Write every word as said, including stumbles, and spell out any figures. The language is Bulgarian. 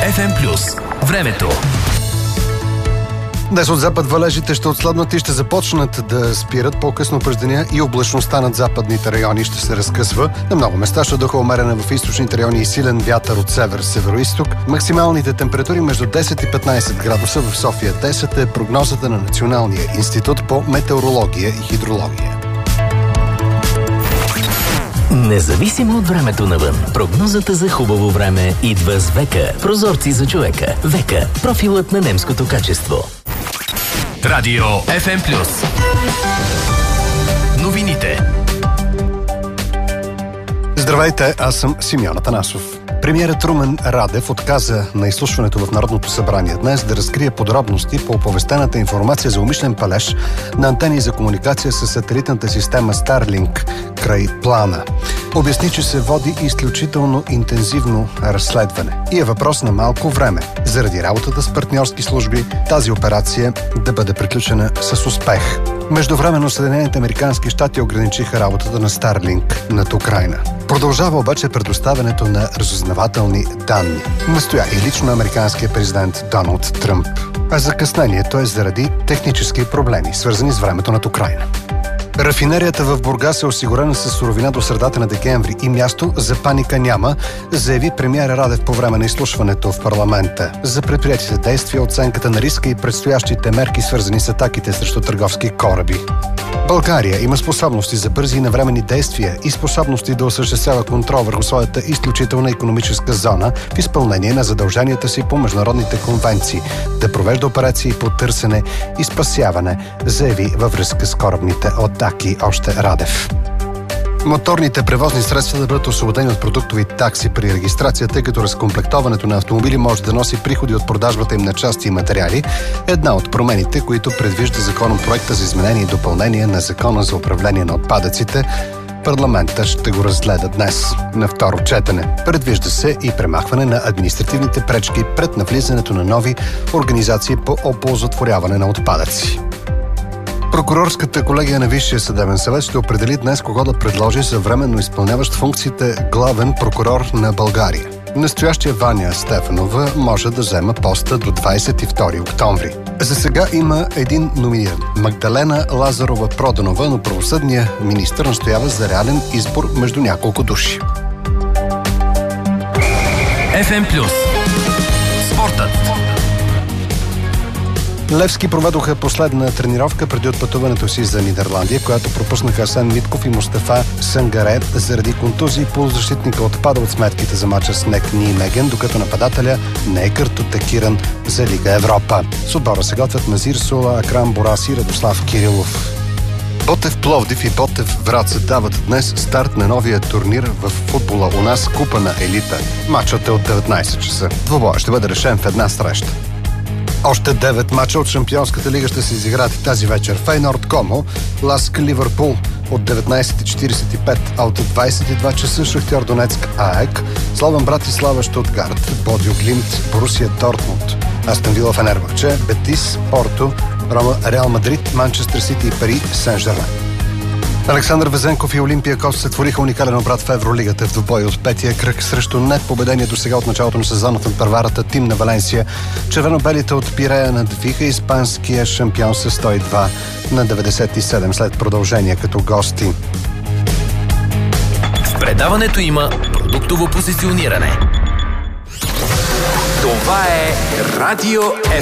еф ем плюс. Времето. Днес от запад валежите ще отслабнат и ще започнат да спират по-късно през деня и облачността над западните райони ще се разкъсва. На много места ще духа умерена в източните райони и силен вятър от север, североизток. Максималните температури между десет и петнайсет градуса, в София десет е прогнозата на Националния институт по метеорология и хидрология. Независимо от времето навън, прогнозата за хубаво време идва с Века. Прозорци за човека. Века. Профилът на немското качество. Радио еф ем плюс. Новините. Здравейте, аз съм Симеон Атанасов. Премиерът Румен Радев отказа на изслушването в Народното събрание днес да разкрие подробности по оповестената информация за умишлен палеж на антени за комуникация с сателитната система Starlink край плана. Обясни, че се води изключително интензивно разследване и е въпрос на малко време, заради работата с партньорски служби, тази операция да бъде приключена с успех. Междувременно Съединените американски щати ограничиха работата на Starlink над Украйна. Продължава обаче предоставянето на разузнавателни данни. Настоя и лично американския президент Доналд Тръмп. А закъснението е заради технически проблеми, свързани с времето над Украйна. Рафинерията в Бургас е осигурена с суровина до средата на декември и място за паника няма, заяви премиер Радев по време на изслушването в парламента. За предприятите действия, оценката на риска и предстоящите мерки, свързани с атаките срещу търговски кораби. България има способности за бързи и навременни действия и способности да осъществява контрол върху своята изключителна икономическа зона в изпълнение на задълженията си по международните конвенции, да провежда операции по търсене и спасяване, заяви във връзка с корабните атаки още Радев. Моторните превозни средства да бъдат освободени от продуктови такси при регистрация, тъй като разкомплектоването на автомобили може да носи приходи от продажбата им на части и материали, една от промените, които предвижда законопроекта за изменение и допълнение на Закона за управление на отпадъците. Парламента ще го разгледа днес на второ четене. Предвижда се и премахване на административните пречки пред навлизането на нови организации по оползотворяване на отпадъци. Прокурорската колегия на Висшия съдебен съвет ще определи днес кого да предложи за временно изпълняващ функциите главен прокурор на България. Настоящия Ваня Стефанова може да взема поста до двайсет и втори октомври. За сега има един номиниран – Магдалена Лазарова Проданова, но правосъдният министър настоява за реален избор между няколко души. еф ем плюс. Спортът. Левски проведоха последна тренировка преди отпътуването си за Нидерландия, която пропуснаха Асен Митков и Мустафа Сангаре заради контузии. Полузащитника отпада от сметките за мача с Нек Нимеген, докато нападателя не е картотекиран за Лига Европа. С отбора се готвят Назир Сула, Акрам Борас и Радослав Кирилов. Ботев Пловдив и Ботев Враца дават днес старт на новия турнир в футбола у нас, Купа на елита. Мачът е от деветнайсет часа. Двобоя ще бъде решен в една среща. Още девет мача от Шампионската лига ще се изиграят тази вечер. Фейнорд Комо, Ласк Ливърпул от деветнайсет и четирийсет и пет, а от двайсет и два часа Шахтьор Донецк АЕК, Словен Братислава Щутгарт, Бодио Глимт, Борусия Дортмунд, Астън Вила Фенербахче, Бетис, Порто, Рома Реал Мадрид, Манчестър Сити и Пари Сен-Жермен. Александър Везенков и Олимпиакос сътвориха уникален обрат в Евролигата в двубой от петия кръг срещу непобедение до сега от началото на сезона в надпреварата тим на Валенсия. Червено-белите от Пирея надвиха испанския шампион с сто и два на деветдесет и седем след продължение като гости. В предаването има продуктово позициониране. Това е Радио